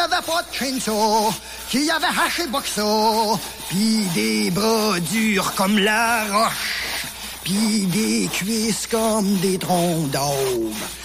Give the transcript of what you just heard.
avait pas de chainsaw, qui avait haché boxer, pis des bras durs comme la roche, pis des cuisses comme des troncs d'arbre.